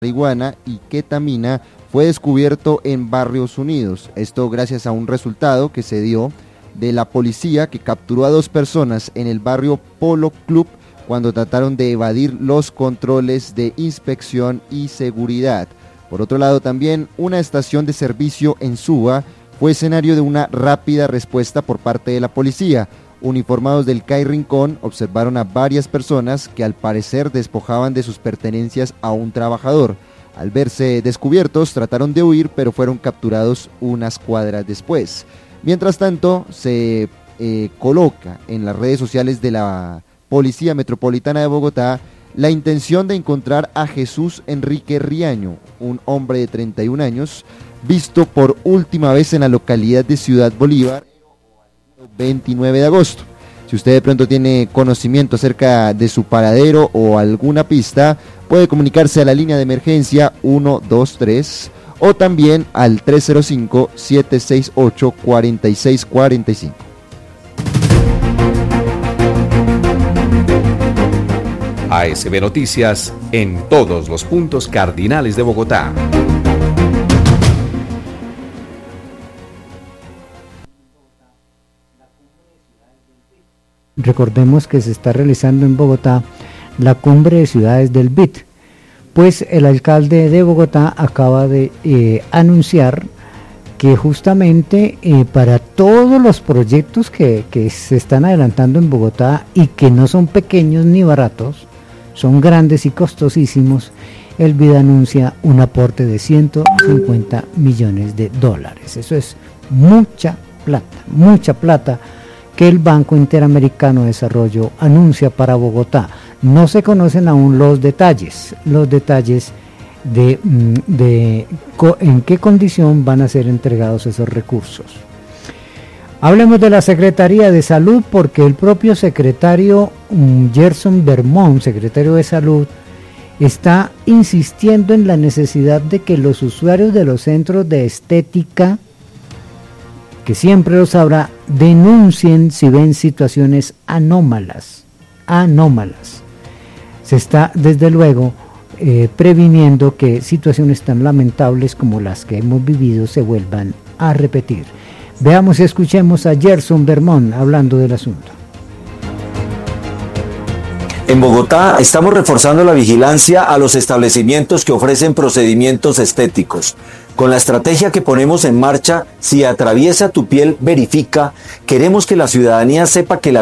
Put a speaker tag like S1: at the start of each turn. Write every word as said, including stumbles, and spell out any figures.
S1: marihuana y ketamina fue descubierto en Barrios Unidos. Esto gracias a un resultado que se dio de la policía que capturó a dos personas en el barrio Polo Club cuando trataron de evadir los controles de inspección y seguridad. Por otro lado, también una estación de servicio en Suba fue escenario de una rápida respuesta por parte de la policía. Uniformados del C A I Rincón observaron a varias personas que al parecer despojaban de sus pertenencias a un trabajador. Al verse descubiertos, trataron de huir, pero fueron capturados unas cuadras después. Mientras tanto, se eh, coloca en las redes sociales de la Policía Metropolitana de Bogotá la intención de encontrar a Jesús Enrique Riaño, un hombre de treinta y un años, visto por última vez en la localidad de Ciudad Bolívar el veintinueve de agosto. Si usted de pronto tiene conocimiento acerca de su paradero o alguna pista, puede comunicarse a la línea de emergencia uno dos tres o también al tres cero cinco, siete seis ocho, cuatro seis cuatro cinco.
S2: A S B Noticias en todos los puntos cardinales de Bogotá.
S3: Recordemos que se está realizando en Bogotá la cumbre de ciudades del B I T, pues el alcalde de Bogotá acaba de eh, anunciar que justamente eh, para todos los proyectos que, que se están adelantando en Bogotá y que no son pequeños ni baratos, son grandes y costosísimos, el B I D anuncia un aporte de ciento cincuenta millones de dólares. Eso es mucha plata, mucha plata que el Banco Interamericano de Desarrollo anuncia para Bogotá. No se conocen aún los detalles, los detalles de, de en qué condición van a ser entregados esos recursos. Hablemos de la Secretaría de Salud, porque el propio secretario Gerson Vermont, secretario de Salud, está insistiendo en la necesidad de que los usuarios de los centros de estética, que siempre los habrá, denuncien si ven situaciones anómalas, anómalas. Se está desde luego eh, previniendo que situaciones tan lamentables como las que hemos vivido se vuelvan a repetir. Veamos y escuchemos a Gerson Vermont hablando del asunto.
S4: En Bogotá estamos reforzando la vigilancia a los establecimientos que ofrecen procedimientos estéticos. Con la estrategia que ponemos en marcha, si atraviesa tu piel, verifica, queremos que la ciudadanía sepa que la